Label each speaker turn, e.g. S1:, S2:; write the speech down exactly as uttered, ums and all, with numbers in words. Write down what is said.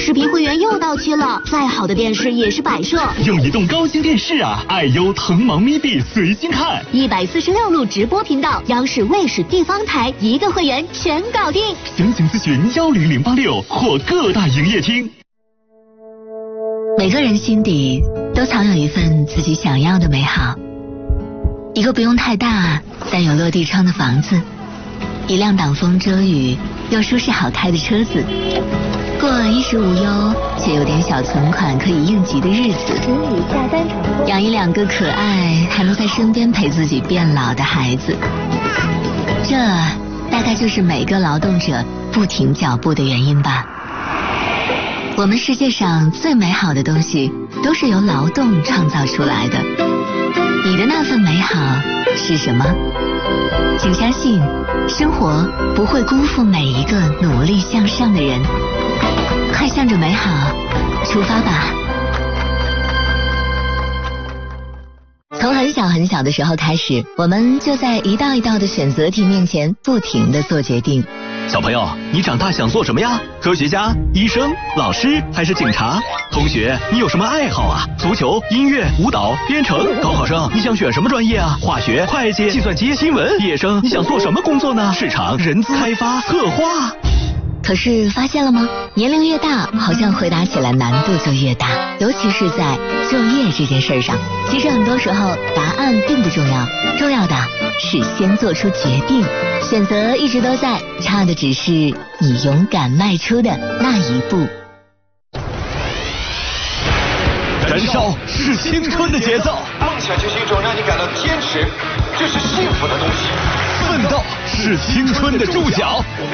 S1: 视频会员又到期了，再好的电视也是摆设。
S2: 用移动高清电视啊，爱优腾芒咪币随心看，
S1: 一百四十六路直播频道，央视、卫视、地方台一个会员全搞定。
S2: 详情咨询幺零零八六或各大营业厅。
S3: 每个人心底都藏有一份自己想要的美好，一个不用太大但有落地窗的房子，一辆挡风遮雨又舒适好开的车子，过衣食无忧且有点小存款可以应急的日子，养一两个可爱还能在身边陪自己变老的孩子，这大概就是每个劳动者不停脚步的原因吧。我们世界上最美好的东西都是由劳动创造出来的，你的那份美好是什么？请相信，生活不会辜负每一个努力向上的人。快向着美好出发吧。从很小很小的时候开始，我们就在一道一道的选择题面前不停地做决定。
S2: 小朋友，你长大想做什么呀？科学家、医生、老师还是警察？同学，你有什么爱好啊？足球、音乐、舞蹈、编程？高考生，你想选什么专业啊？化学、会计、计算机、新闻？毕业生，你想做什么工作呢？市场、人资、开发、策划。
S3: 可是发现了吗？年龄越大，好像回答起来难度就越大，尤其是在就业这件事上。其实很多时候答案并不重要，重要的是先做出决定。选择一直都在，差的只是你勇敢迈出的那一步。
S2: 燃烧是青春的节奏，
S4: 梦想就是一种让你感到坚持，这是幸福的东西。
S2: 奋斗是青春的注脚。